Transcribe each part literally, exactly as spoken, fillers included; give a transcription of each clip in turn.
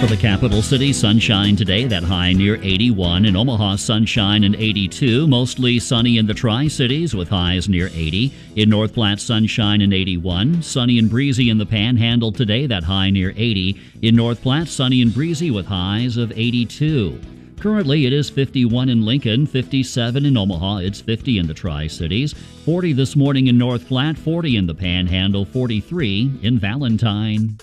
For the capital city, sunshine today, that high near eighty-one. In Omaha, sunshine and eighty-two. Mostly sunny in the Tri-Cities with highs near eighty. In North Platte, sunshine and eighty-one. Sunny and breezy in the Panhandle today, that high near eighty. In North Platte, sunny and breezy with highs of eighty-two. Currently, it is fifty-one in Lincoln, fifty-seven in Omaha, it's fifty in the Tri-Cities, forty this morning in North Platte, forty in the Panhandle, forty-three in Valentine.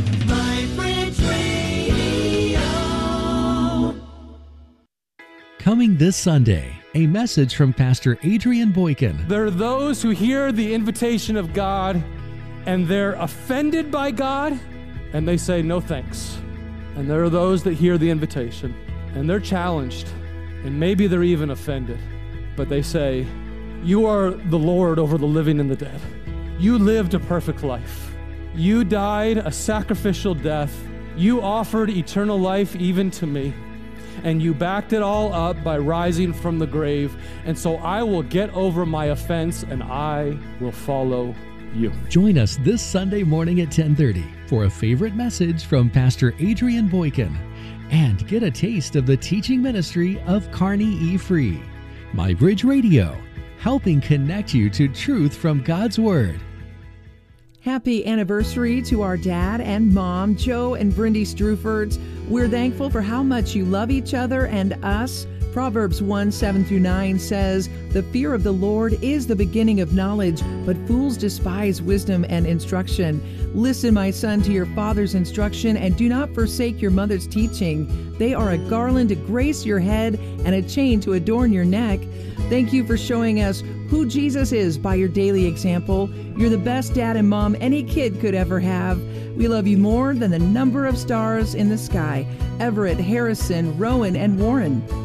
Coming this Sunday, a message from Pastor Adrian Boykin. There are those who hear the invitation of God and they're offended by God and they say no thanks. And there are those that hear the invitation and they're challenged and maybe they're even offended, but they say, you are the Lord over the living and the dead. You lived a perfect life. You died a sacrificial death. You offered eternal life even to me. And you backed it all up by rising from the grave. And so I will get over my offense and I will follow you. Join us this Sunday morning at ten thirty for a favorite message from Pastor Adrian Boykin and get a taste of the teaching ministry of Carney E. Free. My Bridge Radio, helping connect you to truth from God's Word. Happy anniversary to our dad and mom, Joe and Brindy Struford. We're thankful for how much you love each other and us. Proverbs one, seven through nine says, the fear of the Lord is the beginning of knowledge, but fools despise wisdom and instruction. Listen, my son, to your father's instruction, and do not forsake your mother's teaching. They are a garland to grace your head and a chain to adorn your neck. Thank you for showing us who Jesus is by your daily example. You're the best dad and mom any kid could ever have. We love you more than the number of stars in the sky. Everett, Harrison, Rowan, and Warren.